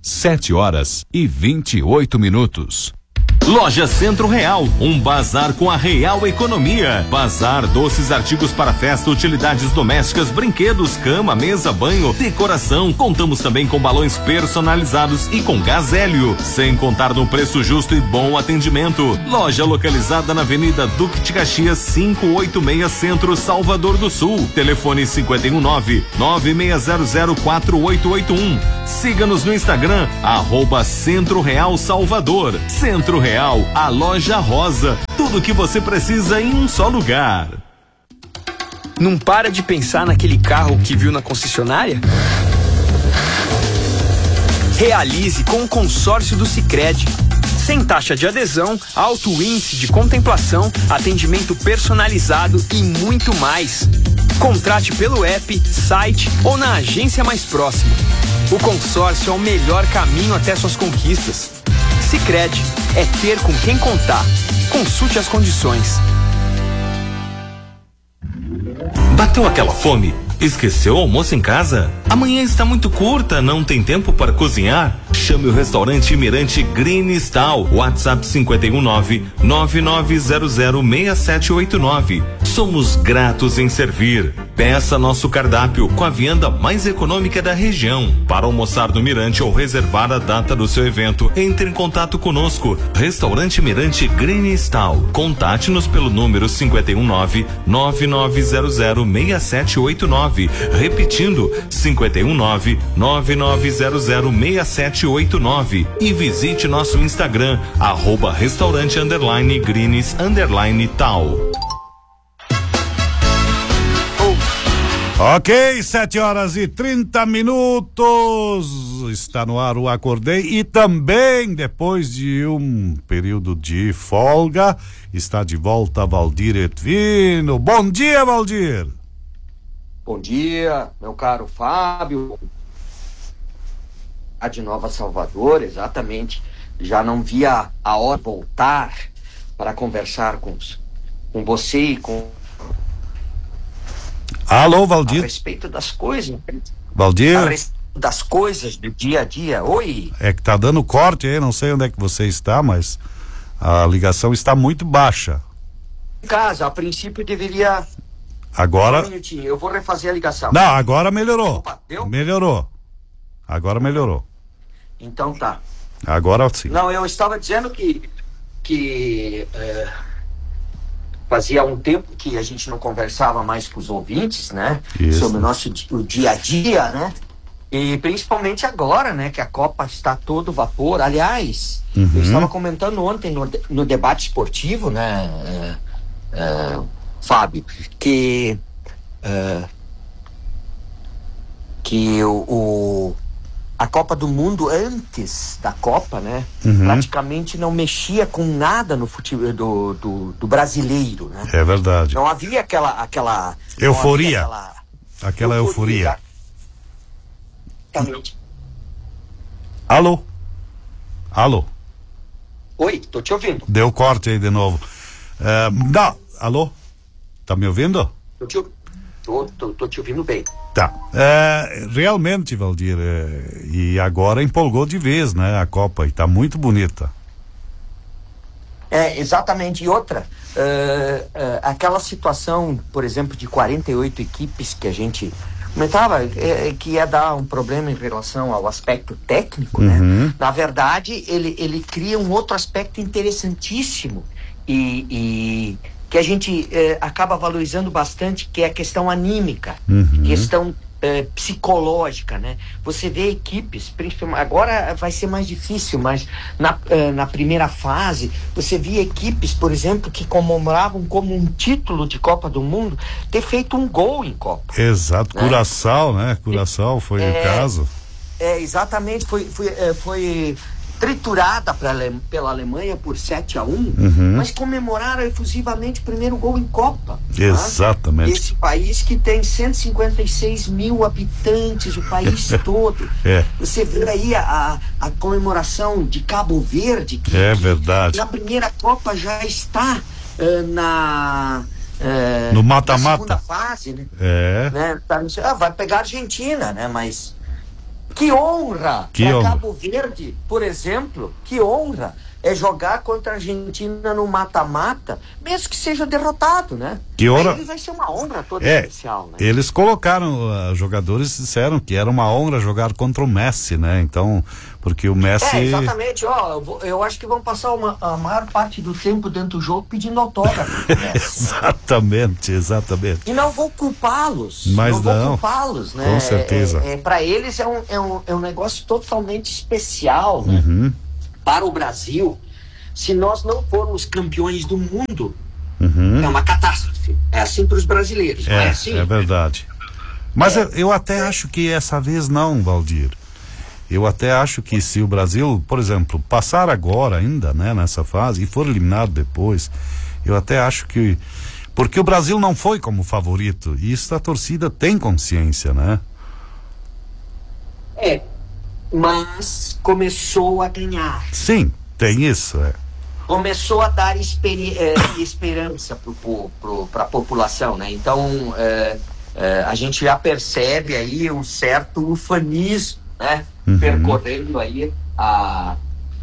7h28. Loja Centro Real, um bazar com a real economia. Bazar, doces, artigos para festa, utilidades domésticas, brinquedos, cama, mesa, banho, decoração. Contamos também com balões personalizados e com gás hélio, sem contar no preço justo e bom atendimento. Loja localizada na Avenida Duque de Caxias, 586 Centro, Salvador do Sul. Telefone 519-96004881. Siga-nos no Instagram, @Centro Real Salvador. Centro Real, a loja rosa. Tudo que você precisa em um só lugar. Não para de pensar naquele carro que viu na concessionária? Realize com o consórcio do Sicredi. Sem taxa de adesão, alto índice de contemplação, atendimento personalizado e muito mais. Contrate pelo app, site ou na agência mais próxima. O consórcio é o melhor caminho até suas conquistas. Sicredi, é ter com quem contar. Consulte as condições. Bateu aquela fome? Esqueceu o almoço em casa? Amanhã está muito curta, não tem tempo para cozinhar? Chame o restaurante Mirante Green Stal. WhatsApp 519-9900-6789. Somos gratos em servir. Peça nosso cardápio com a vianda mais econômica da região. Para almoçar no Mirante ou reservar a data do seu evento, entre em contato conosco. Restaurante Mirante Green Stal. Contate-nos pelo número 519-9900-6789. Repetindo, 519-9900-6789. E visite nosso Instagram, @restaurante_greens_tal. Ok, 7h30. Está no ar o Acordei. E também, depois de um período de folga, está de volta Valdir Etvino. Bom dia, Valdir. Bom dia, meu caro Fábio. De Nova Salvador, exatamente. Já não via a hora de voltar para conversar com você e com... Alô, Valdir. A respeito das coisas. Valdir. A respeito das coisas do dia a dia. Oi. É que tá dando corte aí, não sei onde é que você está, mas a ligação está muito baixa. Em casa, a princípio deveria... Agora... Um minutinho, eu vou refazer a ligação. Não, agora melhorou. Opa, deu? Melhorou. Agora melhorou. Então tá. Agora sim. Não, eu estava dizendo que fazia um tempo que a gente não conversava mais com os ouvintes, né? Isso. Sobre o dia a dia, né? E principalmente agora, né? Que a Copa está todo vapor. Aliás, eu estava comentando ontem no debate esportivo, né? Fábio, que a Copa do Mundo, antes da Copa, né? Praticamente não mexia com nada no futebol do brasileiro, né? É verdade. Não havia aquela euforia. Aquela euforia. Exatamente. Alô? Alô? Oi, tô te ouvindo. Deu corte aí de novo. Não, alô? Tá me ouvindo? Tô te ouvindo bem. Tá. Realmente, Valdir, e agora empolgou de vez, né? A Copa, e tá muito bonita. Exatamente. E outra, aquela situação, por exemplo, de 48 equipes que a gente comentava, que ia dar um problema em relação ao aspecto técnico, né? Na verdade, ele cria um outro aspecto interessantíssimo e que a gente acaba valorizando bastante, que é a questão anímica, questão psicológica, né? Você vê equipes, principalmente agora vai ser mais difícil, mas na primeira fase você via equipes, por exemplo, que comemoravam como um título de Copa do Mundo ter feito um gol em Copa. Exato, né? Curaçao, né? Curaçao foi o caso. Exatamente, foi triturada pela Alemanha por 7-1, mas comemoraram efusivamente o primeiro gol em Copa. Exatamente. Esse país que tem 156 mil habitantes, o país todo. Você vê aí a comemoração de Cabo Verde, que verdade. Na primeira Copa já está no mata-mata. Na segunda fase, né? Vai pegar a Argentina, né? Mas Que honra Que para honra. Cabo Verde, por exemplo, que honra é jogar contra a Argentina no mata-mata, mesmo que seja derrotado, né? Que honra. Aí vai ser uma honra toda especial, né? Eles colocaram, jogadores disseram que era uma honra jogar contra o Messi, né? Então, porque o Messi... Exatamente, eu acho que vão passar a maior parte do tempo dentro do jogo pedindo autógrafo. Exatamente. E não vou culpá-los. Mas vou não, culpá-los, né? com certeza. Para eles é um negócio totalmente especial, né? Uhum. Para o Brasil, se nós não formos campeões do mundo, Uhum. é uma catástrofe. É assim para os brasileiros, não é assim? É verdade. Mas eu até acho que essa vez não, Valdir. Eu até acho que se o Brasil, por exemplo, passar agora ainda, né, nessa fase e for eliminado depois, eu até acho que... Porque o Brasil não foi como favorito, e isso a torcida tem consciência, né? Mas começou a ganhar. Sim, tem isso, Começou a dar esperança para a população, né? Então, a gente já percebe aí um certo ufanismo, né? Uhum. Percorrendo aí a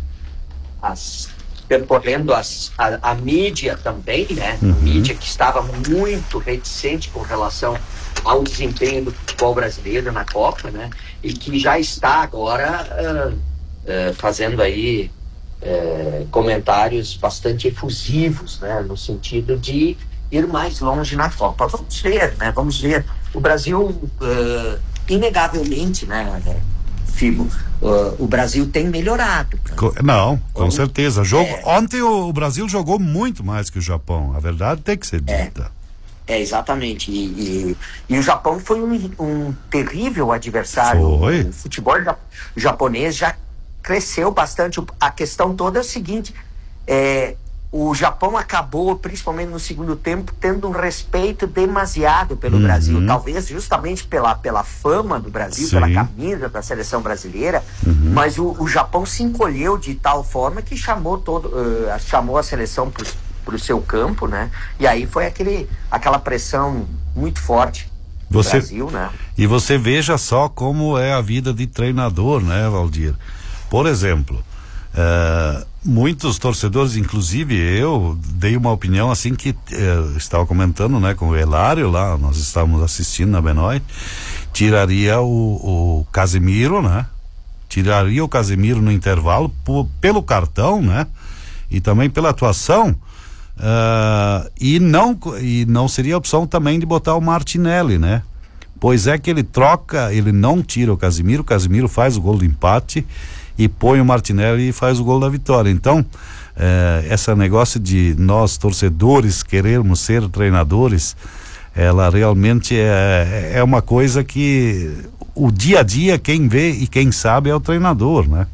mídia também, né? Uhum. A mídia que estava muito reticente com relação ao desempenho do futebol brasileiro na Copa, né? E que já está agora fazendo aí comentários bastante efusivos, né? No sentido de ir mais longe na Copa. Vamos ver, né? Vamos ver. O Brasil, inegavelmente, né, Fibo, o Brasil tem melhorado. Não, com certeza. Ontem o Brasil jogou muito mais que o Japão. A verdade tem que ser dita. Exatamente. E o Japão foi um terrível adversário. Foi. O futebol japonês já cresceu bastante. A questão toda é o seguinte: o Japão acabou, principalmente no segundo tempo, tendo um respeito demasiado pelo Brasil. Talvez justamente pela fama do Brasil, Sim. pela camisa da seleção brasileira. Mas o Japão se encolheu de tal forma que chamou a seleção para o seu campo, né? E aí foi aquela pressão muito forte do Brasil, né? E você veja só como é a vida de treinador, né, Valdir? Por exemplo, muitos torcedores, inclusive eu, dei uma opinião assim que estava comentando, né, com o Hilário lá, nós estávamos assistindo na Benói, tiraria o Casemiro, né? Tiraria o Casemiro no intervalo pelo cartão, né? E também pela atuação. E não seria opção também de botar o Martinelli, né? Pois é que ele não tira o Casemiro faz o gol do empate e põe o Martinelli e faz o gol da vitória. Então, esse negócio de nós torcedores querermos ser treinadores, ela realmente é uma coisa que o dia a dia quem vê e quem sabe é o treinador, né?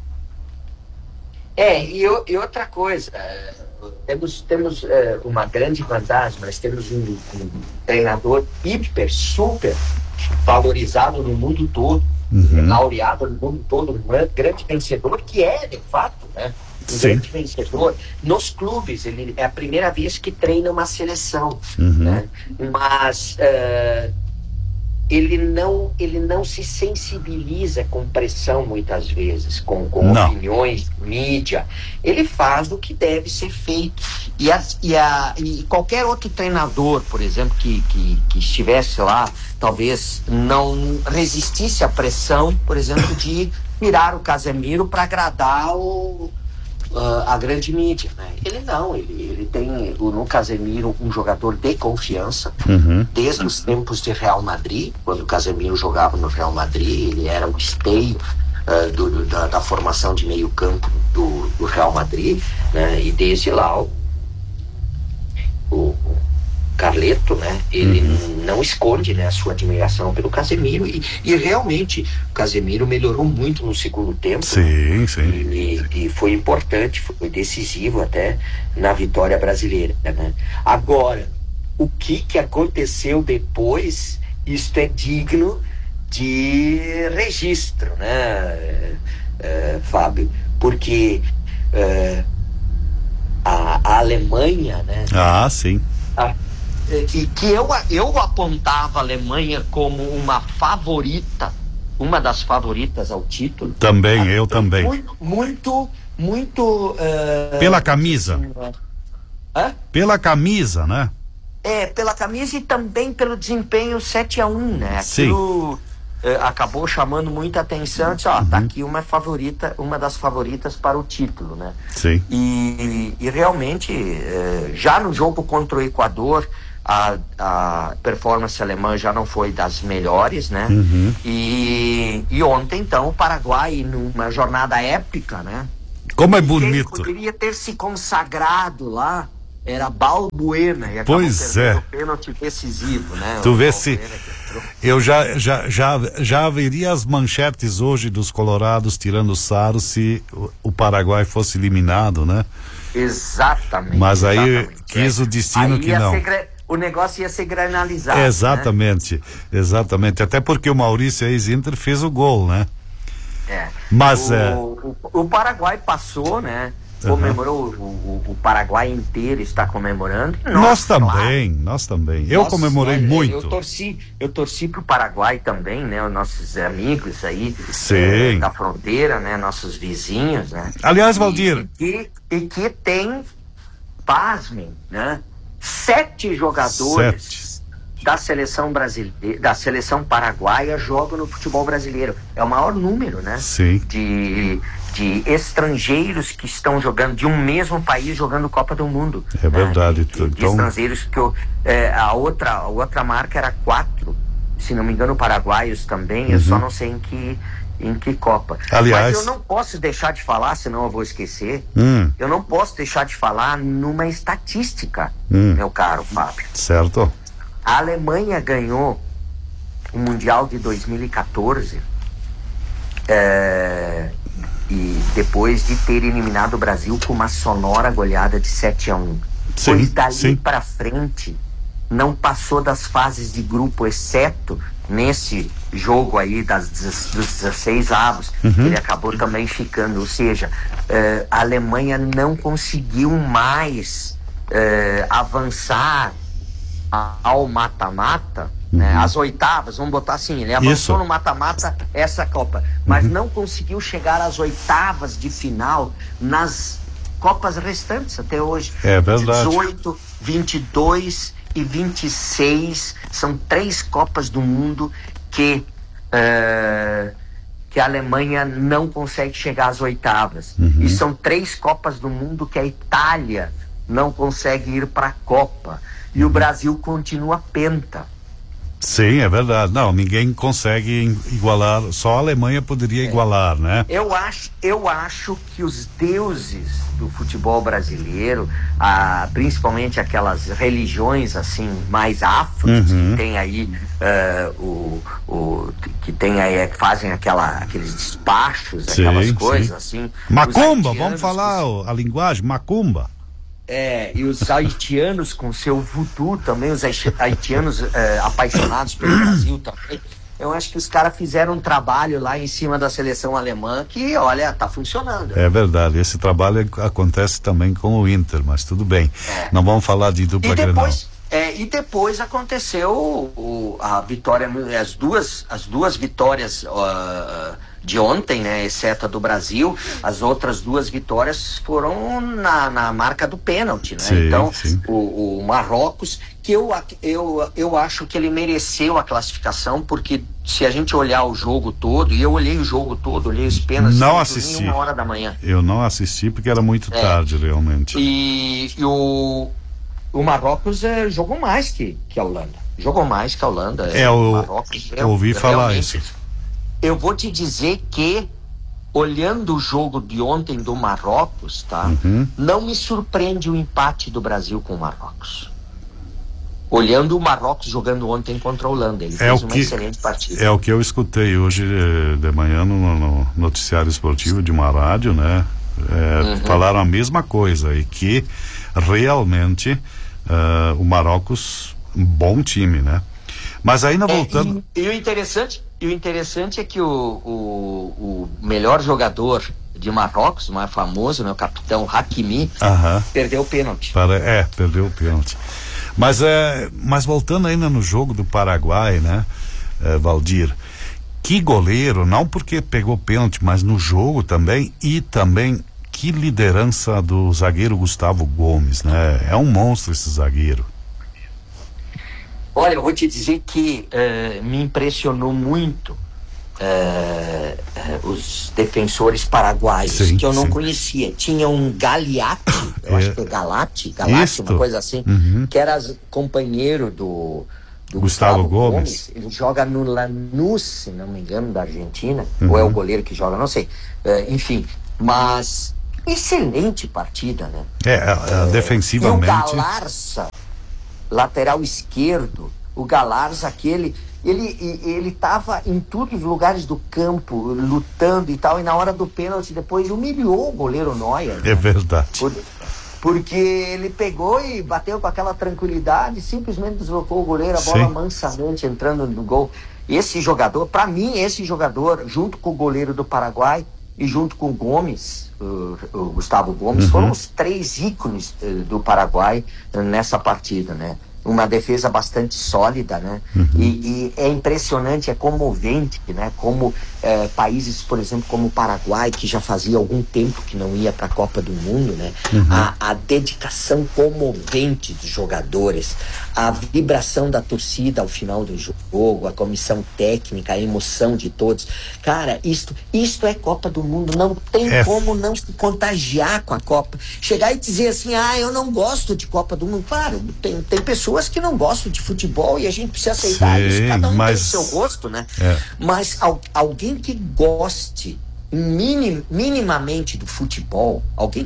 E outra coisa, temos uma grande vantagem. Nós temos um treinador super valorizado no mundo todo, laureado no mundo todo, um grande vencedor, que é de fato, né, um grande vencedor nos clubes. Ele é a primeira vez que treina uma seleção, né? Mas ele não se sensibiliza com pressão muitas vezes, com opiniões, mídia. Ele faz o que deve ser feito. E qualquer outro treinador, por exemplo, que estivesse lá, talvez não resistisse à pressão, por exemplo, de tirar o Casemiro para agradar a grande mídia, né? Ele tem no Casemiro um jogador de confiança, desde os tempos de Real Madrid. Quando o Casemiro jogava no Real Madrid, ele era um esteio da formação de meio campo do Real Madrid, né? E desde lá o Carleto, né? Ele não esconde, né, a sua admiração pelo Casemiro e realmente o Casemiro melhorou muito no segundo tempo. Sim. E foi importante, foi decisivo até na vitória brasileira, né? Agora, o que aconteceu depois, isto é digno de registro, né, Fábio? Porque a Alemanha, né? Sim. Que eu apontava a Alemanha como uma favorita uma das favoritas ao título. Também, eu também. Muito. Pela camisa. Hã? Pela camisa, né? Pela camisa e também pelo desempenho 7-1, né? Sim. Aquilo acabou chamando muita atenção. Disse, tá aqui uma das favoritas para o título, né? Sim. E realmente, já no jogo contra o Equador, a performance alemã já não foi das melhores, né? E ontem, então, o Paraguai, numa jornada épica, né? Como é Quem bonito. poderia ter se consagrado lá era Balbuena. E acabou Pois perdendo é. o pênalti decisivo, né? Tu O vê se... Balbuena que entrou. Eu já haveria as manchetes hoje dos colorados tirando sarro se o Paraguai fosse eliminado, né? Exatamente. Mas aí exatamente, quis o destino aí que não. O negócio ia ser granalizado. Exatamente, exatamente. Até porque o Maurício ex-Inter fez o gol, né? Mas o Paraguai passou, né? Comemorou, o Paraguai inteiro está comemorando. Nós também. Eu comemorei muito. Eu torci pro Paraguai também, né? Os nossos amigos aí da fronteira, né? Nossos vizinhos, né? Aliás, Valdir. E que tem, pasmem, né? 7 jogadores da seleção brasileira, da seleção paraguaia jogam no futebol brasileiro. É o maior número, né? Sim. De estrangeiros que estão jogando, de um mesmo país jogando Copa do Mundo. É verdade. De estrangeiros que a outra marca era 4, se não me engano, paraguaios também. Eu só não sei em que Copa. Aliás, mas eu não posso deixar de falar, senão eu vou esquecer. Eu não posso deixar de falar numa estatística, meu caro Fábio. Certo. A Alemanha ganhou o Mundial de 2014 e depois de ter eliminado o Brasil com uma sonora goleada de 7-1. Pois dali para frente não passou das fases de grupo, exceto nesse jogo aí dos 16 avos, ele acabou também ficando, ou seja, a Alemanha não conseguiu mais avançar ao mata-mata, né? As oitavas, vamos botar assim, ele avançou no mata-mata essa Copa, mas não conseguiu chegar às oitavas de final nas Copas restantes até hoje. É verdade. 18, 22 e 26 são 3 Copas do Mundo que a Alemanha não consegue chegar às oitavas. E são 3 Copas do Mundo que a Itália não consegue ir para a Copa. E o Brasil continua penta. Sim, é verdade. Não, ninguém consegue igualar, só a Alemanha poderia igualar, né? Eu acho que os deuses do futebol brasileiro, principalmente aquelas religiões assim mais afros que tem aí que fazem aqueles despachos, aquelas coisas assim. Macumba, vamos falar a linguagem, macumba. E os haitianos com seu voodoo também, os haitianos apaixonados pelo Brasil também. Eu acho que os caras fizeram um trabalho lá em cima da seleção alemã que, olha, tá funcionando. É verdade, esse trabalho acontece também com o Inter, mas tudo bem. Não vamos falar de dupla Grenal. E depois aconteceu a vitória, as duas vitórias de ontem, né, exceto a do Brasil, as outras 2 vitórias foram na marca do pênalti, né? Então, o Marrocos, que eu acho que ele mereceu a classificação, porque se a gente olhar o jogo todo, e eu olhei o jogo todo, olhei os pênaltis, não assisti. 1h da manhã. Eu não assisti porque era muito tarde, realmente. E o Marrocos jogou mais que a Holanda. Jogou mais que a Holanda. Eu ouvi falar isso. Eu vou te dizer que, olhando o jogo de ontem do Marrocos, tá? Não me surpreende o empate do Brasil com o Marrocos. Olhando o Marrocos jogando ontem contra a Holanda, ele fez uma excelente partida. É o que eu escutei hoje de manhã no noticiário esportivo de uma rádio, né? Falaram a mesma coisa, e que realmente o Marrocos, um bom time, né? Mas ainda voltando... E o interessante é que o melhor jogador de Marrocos, o mais famoso, né, o capitão Hakimi, perdeu o pênalti. Perdeu o pênalti. Mas voltando ainda no jogo do Paraguai, né, Valdir, que goleiro, não porque pegou pênalti, mas no jogo também, e também que liderança do zagueiro Gustavo Gomes, né? É um monstro esse zagueiro. Olha, eu vou te dizer que me impressionou muito os defensores paraguaios, sim, que eu não sim. conhecia. Tinha um Galeatti, eu acho que é Galati, uma coisa assim, que era companheiro do Gustavo Gomes. Ele joga no Lanús, se não me engano, da Argentina, ou é o goleiro que joga, não sei. Enfim, mas excelente partida, né? Defensivamente. E o Galarza, lateral esquerdo, o Galarza, aquele, ele tava em todos os lugares do campo, lutando e tal, e na hora do pênalti depois humilhou o goleiro Neuer. É verdade. Porque ele pegou e bateu com aquela tranquilidade, simplesmente deslocou o goleiro, a bola mansamente entrando no gol. Esse jogador, para mim, junto com o goleiro do Paraguai e junto com o Gomes, o Gustavo Gomes, foram os 3 ícones do Paraguai nessa partida, né? Uma defesa bastante sólida, né? E é impressionante, é comovente, né? Como países, por exemplo, como o Paraguai, que já fazia algum tempo que não ia para a Copa do Mundo, né? A dedicação comovente dos jogadores, a vibração da torcida ao final do jogo, a comissão técnica, a emoção de todos. Cara, isto é Copa do Mundo, não tem como não se contagiar com a Copa. Chegar e dizer assim, eu não gosto de Copa do Mundo. Claro, tem pessoas que não gostam de futebol e a gente precisa aceitar isso, cada um tem o seu gosto, né? Mas alguém que goste minimamente do futebol,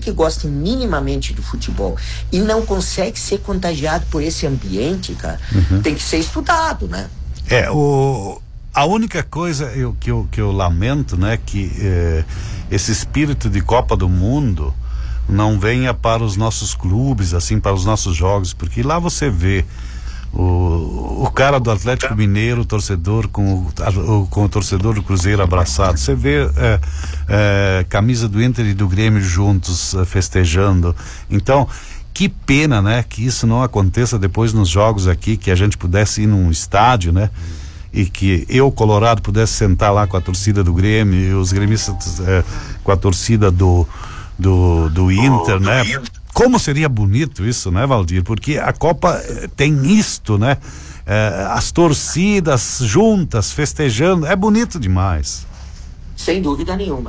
e não consegue ser contagiado por esse ambiente, cara, tem que ser estudado, né? A única coisa que eu lamento, né, que esse espírito de Copa do Mundo não venha para os nossos clubes, assim, para os nossos jogos, porque lá você vê o cara do Atlético Mineiro, o torcedor com o torcedor do Cruzeiro abraçado, você vê camisa do Inter e do Grêmio juntos festejando. Então, que pena, né, que isso não aconteça depois nos jogos aqui, que a gente pudesse ir num estádio, né, e que eu, Colorado, pudesse sentar lá com a torcida do Grêmio e os gremistas com a torcida do Inter, né? Como seria bonito isso, né, Valdir? Porque a Copa tem isto, né? As torcidas juntas, festejando, é bonito demais. Sem dúvida nenhuma.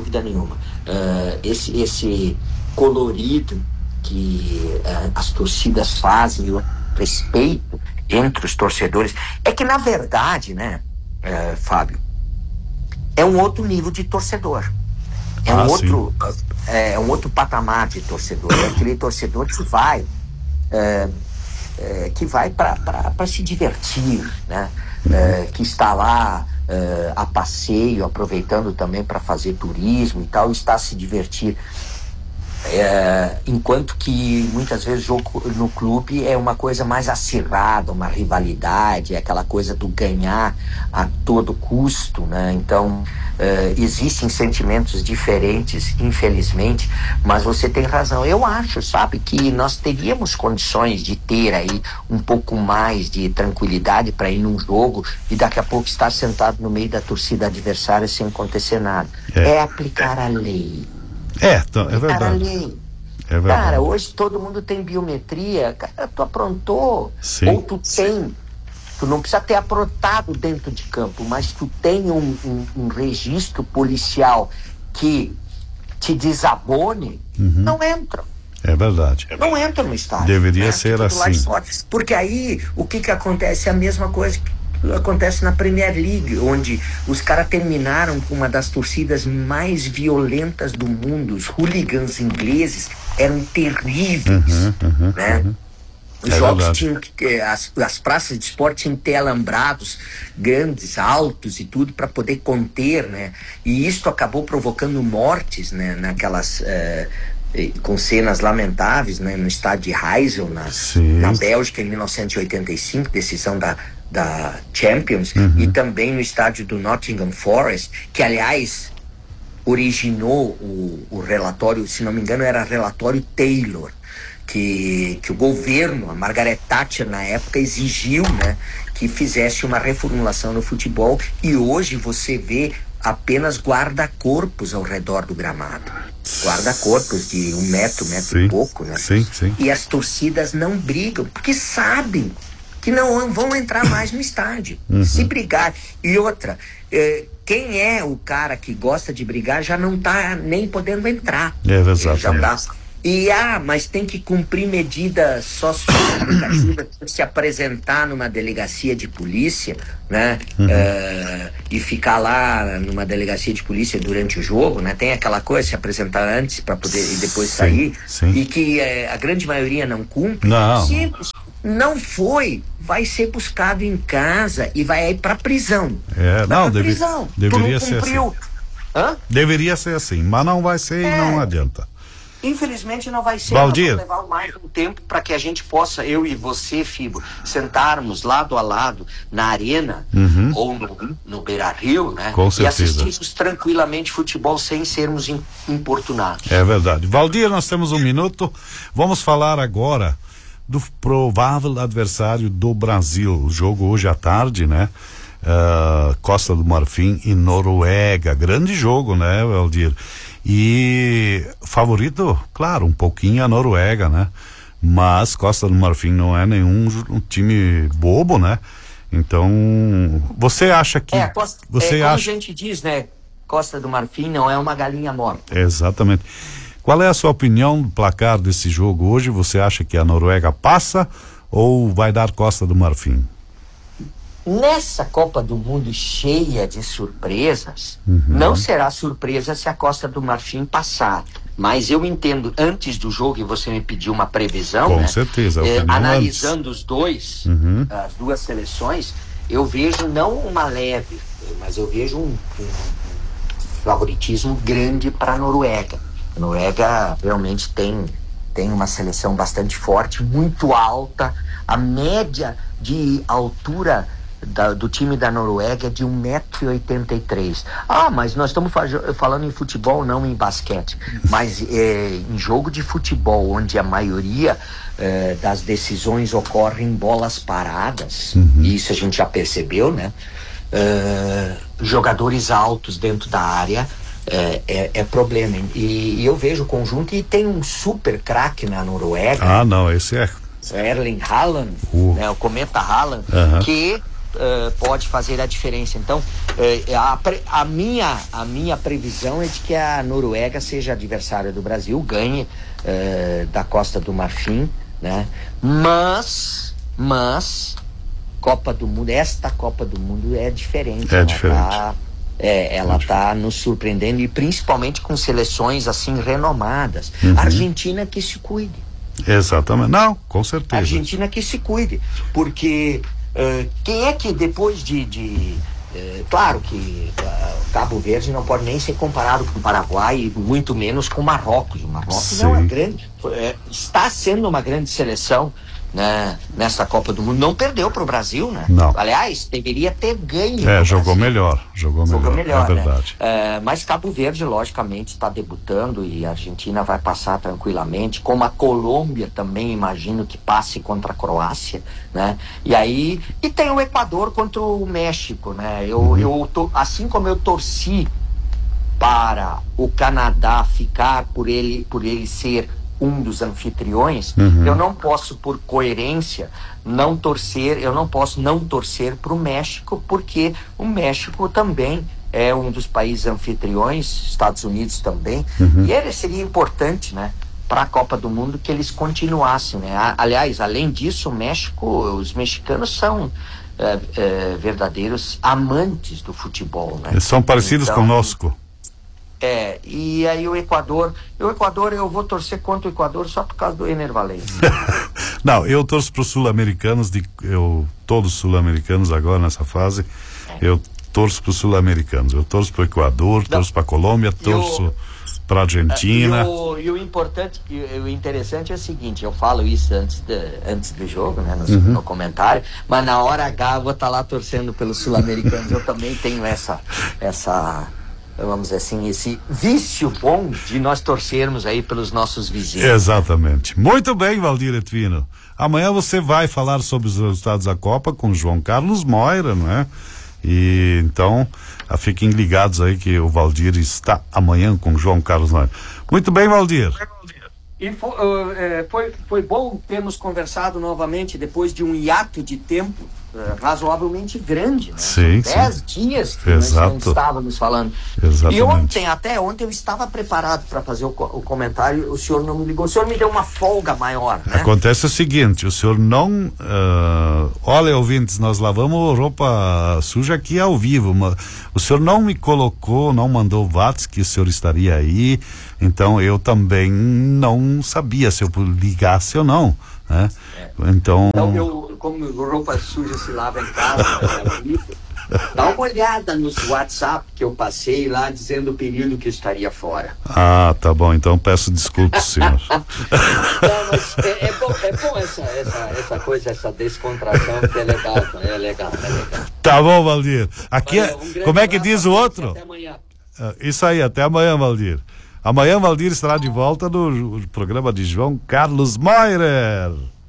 Esse colorido que as torcidas fazem, o respeito entre os torcedores, é que na verdade, né, Fábio, é um outro nível de torcedor. É um outro patamar de torcedor. É aquele torcedor que vai para se divertir, né? Que está lá a passeio, aproveitando também para fazer turismo e tal, está a se divertir. Enquanto que muitas vezes o jogo no clube é uma coisa mais acirrada, uma rivalidade, é aquela coisa do ganhar a todo custo, né? Então existem sentimentos diferentes, infelizmente, mas você tem razão. Eu acho, sabe, que nós teríamos condições de ter aí um pouco mais de tranquilidade para ir num jogo e daqui a pouco estar sentado no meio da torcida adversária sem acontecer nada. É aplicar a lei. É verdade. É verdade. Cara, hoje todo mundo tem biometria. Cara, tu aprontou. Sim. Ou tu tem. Tu não precisa ter aprontado dentro de campo, mas tu tem um registro policial que te desabone, não entra. É verdade. Não entra no estádio. Deveria ser assim. Porque aí, o que acontece? É a mesma coisa que acontece na Premier League, onde os caras terminaram com uma das torcidas mais violentas do mundo. Os hooligans ingleses eram terríveis, né? Os jogos tinham as praças de esporte tinham que ter alambrados grandes, altos e tudo para poder conter, né? E isso acabou provocando mortes, né? Naquelas com cenas lamentáveis, né? No estádio de Heysel, na Bélgica, em 1985, decisão da Champions, e também no estádio do Nottingham Forest, que aliás originou o relatório, se não me engano era relatório Taylor, que o governo, a Margaret Thatcher na época, exigiu, né, que fizesse uma reformulação no futebol, e hoje você vê apenas guarda-corpos ao redor do gramado. Guarda-corpos de 1 metro, e pouco, né? Sim. E as torcidas não brigam, porque sabem que não vão entrar mais no estádio. Se brigar. E outra, quem é o cara que gosta de brigar já não tá nem podendo entrar. É verdade. Mas tem que cumprir medidas socioeducativas, se apresentar numa delegacia de polícia, né? E ficar lá numa delegacia de polícia durante o jogo, né? Tem aquela coisa, se apresentar antes para poder e depois sair. E que a grande maioria não cumpre. Se não foi, vai ser buscado em casa e vai ir pra prisão. Prisão. Deveria ser assim. Deveria ser assim, mas não vai ser e não adianta. Infelizmente não vai ser. Valdir. Nós vamos levar mais um tempo para que a gente possa, eu e você, Fibo, sentarmos lado a lado na arena ou no Beira-Rio, né? Com certeza. E assistirmos tranquilamente futebol sem sermos importunados. É verdade. Valdir, nós temos 1 minuto. Vamos falar agora do provável adversário do Brasil. O jogo hoje à tarde, né? Costa do Marfim e Noruega. Grande jogo, né, Valdir? E favorito, claro, um pouquinho a Noruega, né? Mas Costa do Marfim não é nenhum time bobo, né? Então, você acha que... como a gente diz, né? Costa do Marfim não é uma galinha morta. Exatamente. Qual é a sua opinião do placar desse jogo hoje? Você acha que a Noruega passa ou vai dar Costa do Marfim? Nessa Copa do Mundo cheia de surpresas, não será surpresa se a Costa do Marfim passar. Mas eu entendo, antes do jogo, e você me pediu uma previsão, com né? certeza, analisando os dois, as duas seleções, eu vejo não uma leve, mas eu vejo um favoritismo grande para a Noruega. A Noruega realmente tem uma seleção bastante forte, muito alta. A média de altura do time da Noruega é de 1,83 m. Mas nós estamos falando em futebol, não em basquete. Mas em jogo de futebol, onde a maioria das decisões ocorrem em bolas paradas, e isso a gente já percebeu, né? Jogadores altos dentro da área é problema. E eu vejo o conjunto, e tem um super craque na Noruega. Esse é Erling Haaland, né, o cometa Haaland, que pode fazer a diferença. Então, a minha previsão é de que a Noruega seja adversária do Brasil, ganhe da Costa do Marfim, né? Mas Copa do Mundo, esta Copa do Mundo é diferente. Ela tá nos surpreendendo, e principalmente com seleções assim renomadas. A Argentina que se cuide. Exatamente. Não, com certeza. A Argentina que se cuide, porque quem é que depois claro que Cabo Verde não pode nem ser comparado com o Paraguai, e muito menos com o Marrocos. O Marrocos é uma grande, está sendo uma grande seleção, né, nessa Copa do Mundo. Não perdeu para o Brasil, né? Não. Aliás, deveria ter ganho. Jogou melhor, é verdade. Né? Mas Cabo Verde, logicamente, está debutando, e a Argentina vai passar tranquilamente, como a Colômbia também, imagino que passe contra a Croácia, né? E tem o Equador contra o México, né? Assim como eu torci para o Canadá ficar por ele ser um dos anfitriões, eu não posso, por coerência, eu não posso não torcer para o México, porque o México também é um dos países anfitriões, Estados Unidos também, e ele seria importante, né, para a Copa do Mundo que eles continuassem, né? Aliás, além disso, o México, os mexicanos são verdadeiros amantes do futebol, né? Eles são parecidos conosco. E aí o Equador, eu vou torcer contra o Equador só por causa do Ener Valencia. Não, eu torço para os sul-americanos, todos sul-americanos agora nessa fase, eu torço para os sul-americanos, eu torço para o Equador, torço para a Colômbia, torço para a Argentina. E o interessante é o seguinte, eu falo isso antes do jogo, né, no comentário, mas na hora H eu vou estar lá torcendo pelos sul-americanos. Eu também tenho essa vamos dizer assim, esse vício bom de nós torcermos aí pelos nossos vizinhos. Exatamente. Muito bem, Valdir Etvino. Amanhã você vai falar sobre os resultados da Copa com João Carlos Moira, não é? E então, fiquem ligados aí que o Valdir está amanhã com João Carlos Moira. Muito bem, Valdir. E foi bom termos conversado novamente depois de um hiato de tempo razoavelmente grande, né? Sim, 10 dias que nós não estávamos falando. Exatamente. E ontem eu estava preparado para fazer o comentário, o senhor não me ligou, o senhor me deu uma folga maior, né? Acontece o seguinte, o senhor não... olha, ouvintes, nós lavamos roupa suja aqui ao vivo, mas o senhor não me colocou, não mandou VATS que o senhor estaria aí, então eu também não sabia se eu ligasse ou não, né? Então como roupa suja se lava em casa, dá uma olhada nos WhatsApp que eu passei lá dizendo o período que eu estaria fora. Ah, tá bom, então peço desculpas, senhor. Não, mas é bom essa coisa, essa descontração, que é legal. Tá bom, Valdir. Aqui como é que diz o outro? Até amanhã. Isso aí, até amanhã, Valdir. Amanhã, Valdir estará de volta no programa de João Carlos Moira.